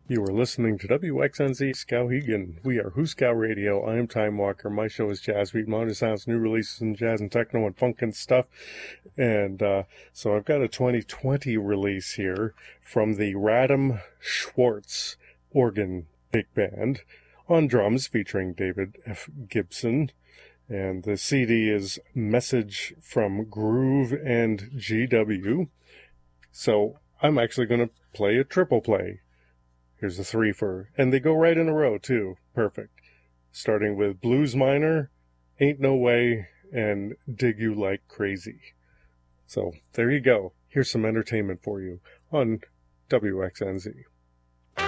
You are listening to WXNZ Skowhegan. We are Hooskow Radio. I am Time Walker. My show is Jazz Beat, modern sounds, new releases in jazz and techno and funk and stuff. And so I've got a 2020 release here from the Radom Schwartz organ big band on drums featuring David F. Gibson. And the CD is Message from Groove and GW. So I'm actually going to play a triple play. Here's a three-fer. And they go right in a row, too. Perfect. Starting with Blues Minor, Ain't No Way, and Dig You Like Crazy. So, there you go. Here's some entertainment for you on WXNZ.